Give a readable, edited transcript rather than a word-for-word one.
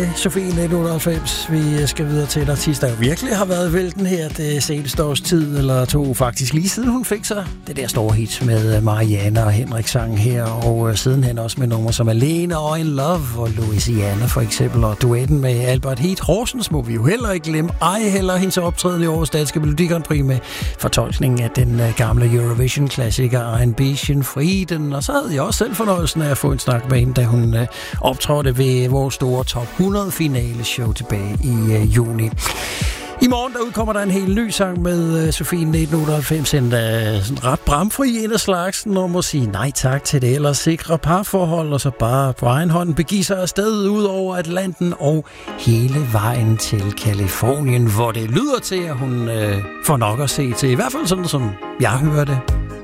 Sofie 1998. Vi skal videre til en artist, der virkelig har været vælten her det seneste års tid, eller to faktisk lige siden hun fik sig det der store hit med Mariana og Henrik sang her, og sidenhen også med numre som Alene og In Love og Louisiana for eksempel, og duetten med Albert Heat Horsens må vi jo heller ikke glemme. Ej heller hendes optræden i årets Danske Melodi Grand Prix med fortolkningen af den gamle Eurovision-klassiker Ambition Frieden, og så havde jeg også selv fornøjelsen af at få en snak med hende, da hun optrådte ved vores store Top 100 finale-show tilbage i juni. I morgen der udkommer der en helt ny sang med Sofie 1998, en sådan ret bramfri en af slagsen, og må sige nej tak til det ellers sikre parforhold, og så bare på egen hånd begive sig afsted ud over Atlanten og hele vejen til Californien, hvor det lyder til, at hun får nok at se til, i hvert fald sådan som jeg hører det.